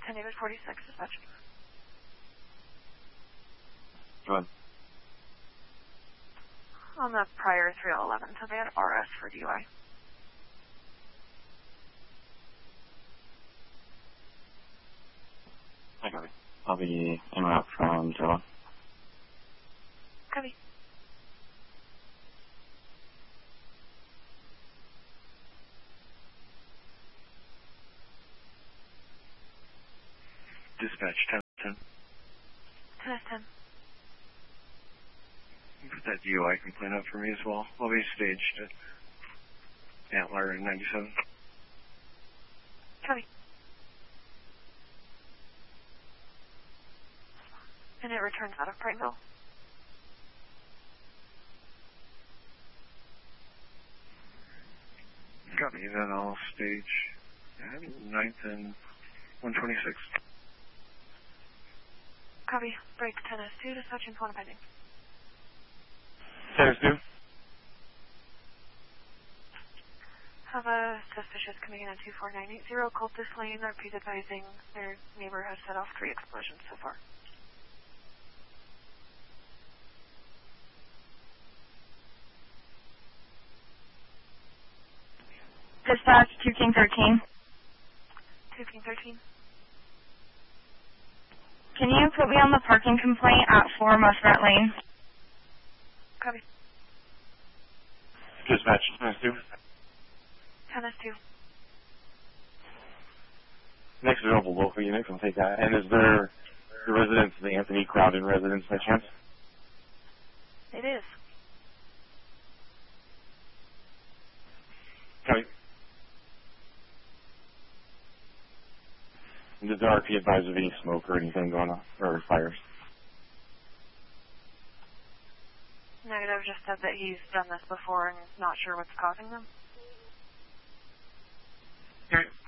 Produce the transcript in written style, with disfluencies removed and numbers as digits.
10 David 46, dispatch. Go ahead. On the prior 311, so they had RS for DUI. I copy. I'll be en route from Turlock. Copy. Dispatch 10-10. 10. Put that DUI complaint up for me as well. I'll be staged at Antler 97. Copy. And it returns out of Prineville. Copy, then I'll stage at 9th and 126. Copy. Break 10S2, dispatch and phone pending. 10S2. Have a suspicious coming in at 24980, Cultus Lane. RP's advising their neighbor has set off 3 explosions so far. Dispatch 2 King 13. 2 King 13. Can you put me on the parking complaint at 4 Muskrat Lane? Copy. Dispatch 10S2. 10S2. Next available local unit can take that. And is there the residence, the Anthony Crowden residence by chance? It is. Copy. Did the RP advise of any smoke or anything going on, or fires? Negative, just said that he's done this before and is not sure what's causing them. Okay.